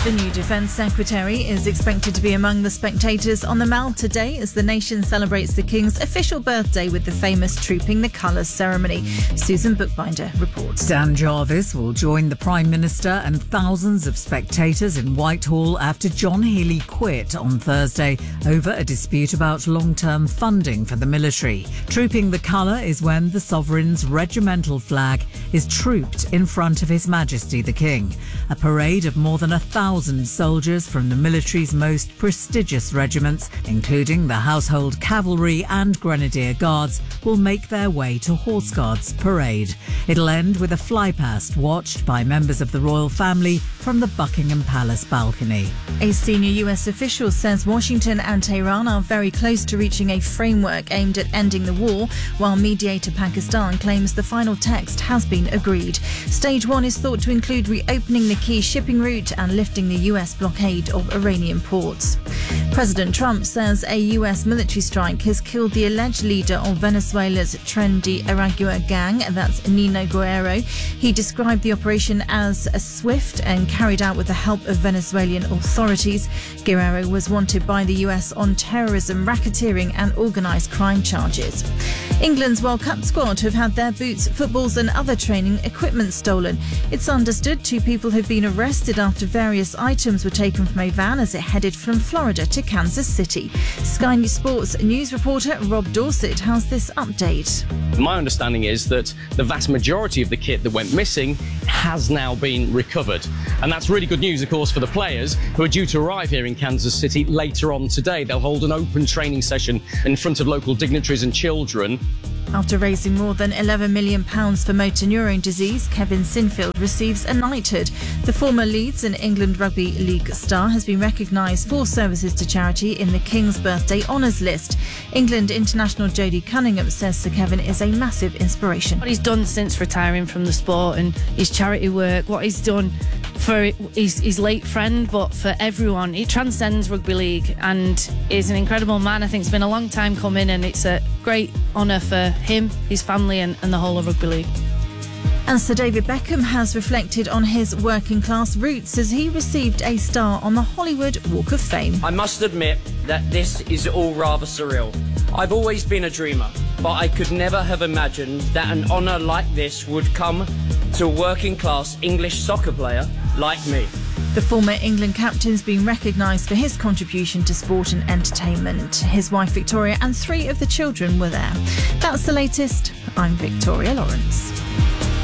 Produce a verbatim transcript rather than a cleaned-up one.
The new Defence Secretary is expected to be among the spectators on the Mall today as the nation celebrates the King's official birthday with the famous Trooping the Colours ceremony. Susan Bookbinder reports. Dan Jarvis will join the Prime Minister and thousands of spectators in Whitehall after John Healey quit on Thursday over a dispute about long-term funding for the military. Trooping the Colour is when the sovereign's regimental flag is trooped in front of His Majesty the King. A parade of more than a thousand soldiers from the military's most prestigious regiments, including the Household Cavalry and Grenadier Guards, will make their way to Horse Guards Parade. It'll end with a flypast watched by members of the royal family from the Buckingham Palace balcony. A senior U S official says Washington and Tehran are very close to reaching a framework aimed at ending the war, while mediator Pakistan claims the final text has been agreed. Stage one is thought to include reopening the key shipping route and lifting the U S blockade of Iranian ports. President Trump says a U S military strike has killed the alleged leader of Venezuela's Tren de Aragua gang, that's Nino Guerrero. He described the operation as a swift and carried out with the help of Venezuelan authorities. Guerrero was wanted by the U S on terrorism, racketeering and organised crime charges. England's World Cup squad have had their boots, footballs and other training equipment stolen. It's understood two people have been arrested after various items were taken from a van as it headed from Florida to Kansas City. Sky News Sports news reporter Rob Dorset has this update. My understanding is that the vast majority of the kit that went missing has now been recovered. And that's really good news, of course, for the players who are due to arrive here in Kansas City later on today. They'll hold an open training session in front of local dignitaries and children. After raising more than eleven million pounds for motor neurone disease, Kevin Sinfield receives a knighthood. The former Leeds and England Rugby League star has been recognised for services to charity in the King's Birthday Honours list. England international Jodie Cunningham says Sir Kevin is a massive inspiration. What he's done since retiring from the sport and his charity work, what he's done for his, his late friend, but for everyone. He transcends rugby league and is an incredible man. I think it's been a long time coming and it's a great honour for him, his family and, and the whole of rugby league. And Sir David Beckham has reflected on his working class roots as he received a star on the Hollywood Walk of Fame. I must admit that this is all rather surreal. I've always been a dreamer, but I could never have imagined that an honour like this would come to a working class English soccer player like me. The former England captain's been recognised for his contribution to sport and entertainment. His wife Victoria and three of the children were there. That's the latest. I'm Victoria Lawrence.